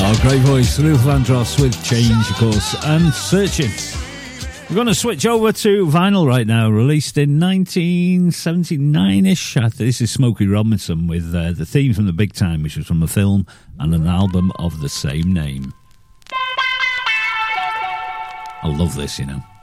Oh, great voice. Luther Vandross with Change, of course, and Searching. We're going to switch over to vinyl right now, released in 1979-ish. This is Smokey Robinson with the theme from The Big Time, which was from a film and an album of the same name. I love this, you know.